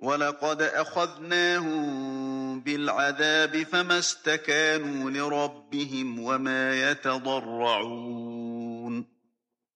وَلَقَدْ أَخَذْنَاهُم بِالْعَذَابِ فَمَا اسْتَكَانُوا لِرَبِّهِمْ وَمَا يَتَضَرَّعُونَ